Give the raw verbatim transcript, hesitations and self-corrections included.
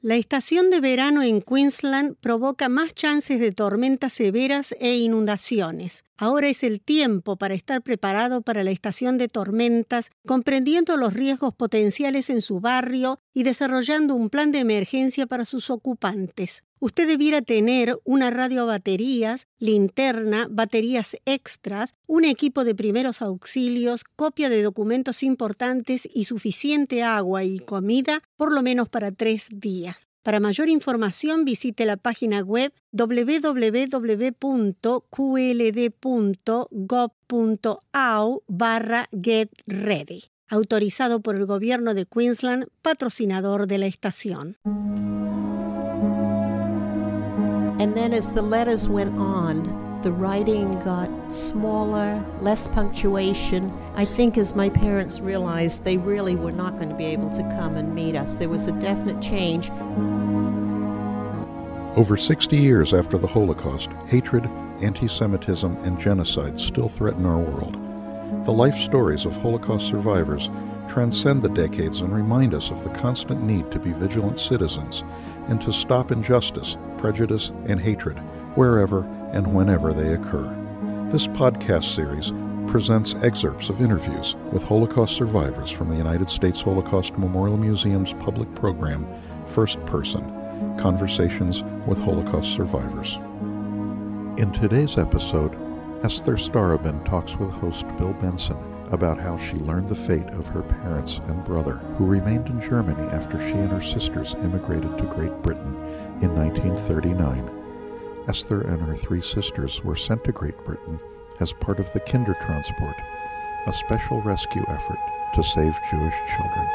La estación de verano en Queensland provoca más chances de tormentas severas e inundaciones. Ahora es el tiempo para estar preparado para la estación de tormentas, comprendiendo los riesgos potenciales en su barrio y desarrollando un plan de emergencia para sus ocupantes. Usted debiera tener una radio a baterías, linterna, baterías extras, un equipo de primeros auxilios, copia de documentos importantes y suficiente agua y comida por lo menos para tres días. Para mayor información visite la página web doble u doble u doble u punto q l d punto gov punto a u barra get ready. Autorizado por el gobierno de Queensland, patrocinador de la estación. And then as the letters went on, the writing got smaller, less punctuation. I think as my parents realized they really were not going to be able to come and meet us. There was a definite change. Over sixty years after the Holocaust, hatred, anti-Semitism, and genocide still threaten our world. The life stories of Holocaust survivors transcend the decades and remind us of the constant need to be vigilant citizens and to stop injustice, prejudice, and hatred wherever and whenever they occur. This podcast series presents excerpts of interviews with Holocaust survivors from the United States Holocaust Memorial Museum's public program, First Person, Conversations with Holocaust Survivors. In today's episode, Esther Starobin talks with host Bill Benson about how she learned the fate of her parents and brother, who remained in Germany after she and her sisters immigrated to Great Britain in nineteen thirty-nine. Esther and her three sisters were sent to Great Britain as part of the Kindertransport, a special rescue effort to save Jewish children.